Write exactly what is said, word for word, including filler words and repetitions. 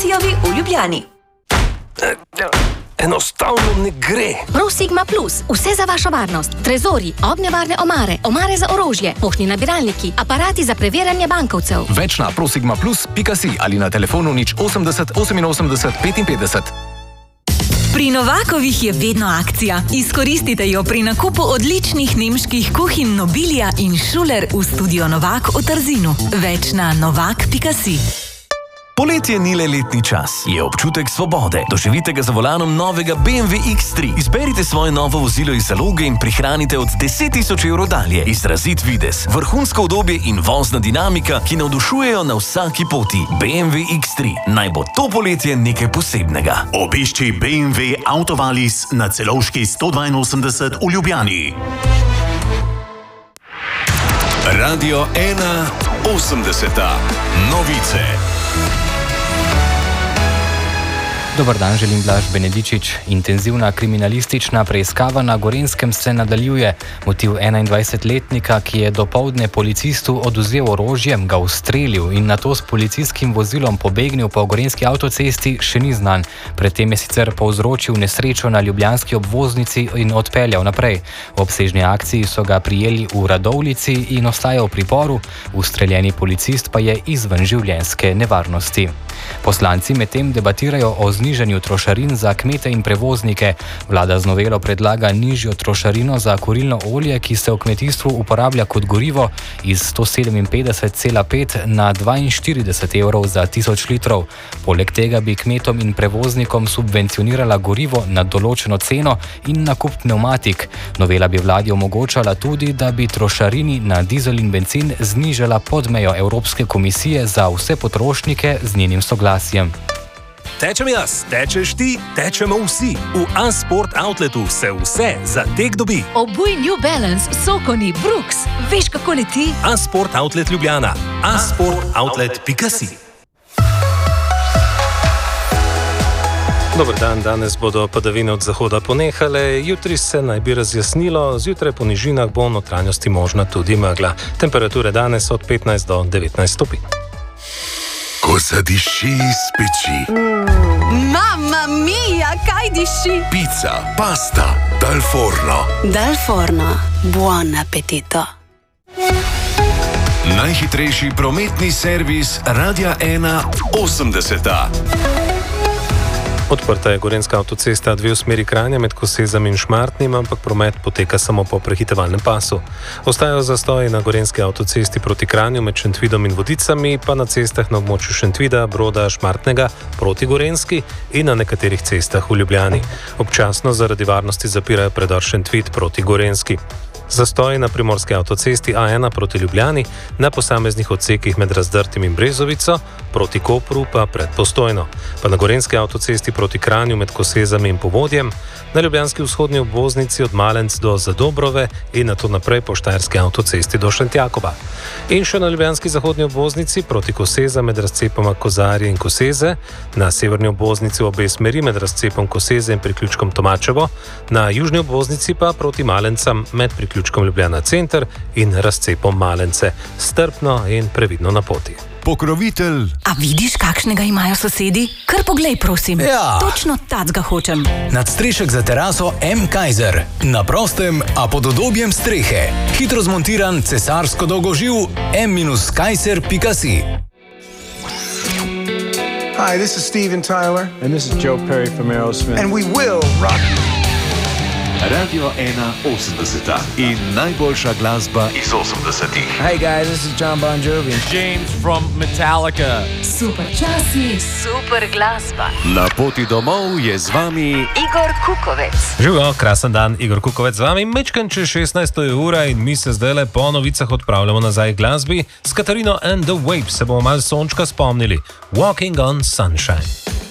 Prosigmajovi v Ljubljani. Enostavno ne gre. Prosigma Plus, vse za vašo varnost. Trezori, ognjevarne omare, omare za orožje, poštni nabiralniki, aparati za preverjanje bankovcev. Več na prosigma plus pika si ali na telefonu nič osemdeset oseminosemdeset petinpetdeset. Pri Novakovih je vedno akcija. Izkoristite jo pri nakupu odličnih nemških kuhinj Nobilia in Schuler v studio Novak v Trzinu. Več na novak pika si. Poletje ni le letni čas, je občutek svobode. Doživite ga za volanom novega B M W X tri. Izberite svoje novo vozilo iz zaloge in prihranite od deset tisoč evrov dalje. Izrazit videz, vrhunsko udobje in vozna dinamika, ki navdušujejo na vsaki poti. B M W X tri. Naj bo to poletje nekaj posebnega. Obišči B M W Autovalis na Celovški sto dvainosemdeset v Ljubljani. Radio ena osemdeseta. Novice. Dobar dan, želim Blaž Benedičič. Intenzivna kriminalistična preiskava na Gorenjskem se nadaljuje. Motiv enaindvajsetletnika, ki je dopoldne policistu odvzel orožje, ga ustrelil in nato s policijskim vozilom pobegnil po gorenjski avtocesti, še ni znan. Predtem je sicer povzročil nesrečo na ljubljanski obvoznici in odpeljal naprej. V obsežni akciji so ga prijeli v Radovljici in ostaja v priporu. Ustreljeni policist pa je izven življenjske nevarnosti. Poslanci medtem debatirajo o znižanju trošarin za kmete in prevoznike. Vlada z novelo predlaga nižjo trošarino za kurilno olje, ki se v kmetijstvu uporablja kot gorivo, iz sto sedeminpetdeset cela pet na dvainštirideset evrov za tisoč litrov. Poleg tega bi kmetom in prevoznikom subvencionirala gorivo na določeno ceno in nakup pneumatik. Novela bi vladi omogočala tudi, da bi trošarini na dizel in bencin znižala pod mejo Evropske komisije za vse potrošnike z njenim soglasjem. Tečem jaz, tečeš ti, tečemo vsi. V A-Sport Outletu se vse za tek dobi. Obuj New Balance, Sokoni, Brooks. Veš, kako leti? A-Sport Outlet Ljubljana. a sport outlet pika si. Dobar dan, danes bodo padavine od zahoda ponehale, jutri se naj bi razjasnilo, zjutraj po nižinah bo v notranjosti možna tudi megla. Temperature danes od petnajst do devetnajst stopinj. Ko zadiši iz peči. Mm. Mamma mia, kaj diši? Pizza, pasta, dal forno. Dal forno, buon appetito. Najhitrejši prometni servis Radia ena osemdeseta. Odprta je gorenjska avtocesta dve v smeri Kranja med Kosezem in Šmartnim, ampak promet poteka samo po prehitevalnem pasu. Ostajajo zastoji na gorenjski avtocesti proti Kranju med Šentvidom in Vodicami, pa na cestah na območju Šentvida, Broda, Šmartnega proti Gorenjski in na nekaterih cestah v Ljubljani. Občasno zaradi varnosti zapirajo predor Šentvid proti Gorenjski. Zastoji na primorski avtocesti A ena proti Ljubljani, na posameznih odsekih med Razdrtim in Brezovico, proti Kopru pa pred Postojno, pa na gorenjski avtocesti proti Kranju med Kosezami in Povodjem, na ljubljanski vzhodni obvoznici od Malenc do Zadobrove in nato naprej po štajerski avtocesti do Šentjakova. In še na ljubljanski zahodni obvoznici proti Koseza med razcepoma Kozarje in Koseze, na severni obvoznici v obe smeri med razcepom Koseze in priključkom Tomačevo, na južni obvoznici pa proti Malencam med priključkom Ljubljana center in razcepom Malence. Strpno in previdno na poti. Pokrovitelj. A vidiš, kakšnega imajo sosedi? Kar poglej, prosim. Ja. Točno tacga hočem. Nadstrešek za teraso M. Kaiser. Na prostem, a pod udobjem strehe. Hitro zmontiran cesarsko dolgoživ M Kaiser pika si. Hi, this is Steven Tyler. And this is Joe Perry from Aerosmith. And we will rock you. Radio ena osemdeseta in najboljša glasba iz osemdesetih. Hey guys, this is John Bon Jovi. James from Metallica. Super časi, super glasba. Na poti domov je z vami Igor Kukovec. Živijo, krasen dan, Igor Kukovec z vami. Mečkan čez šestnajsto ura in mi se zdaj le po novicah odpravljamo nazaj k glasbi. S Katarino and the Waves se bomo malo sončka spomnili. Walking on Sunshine.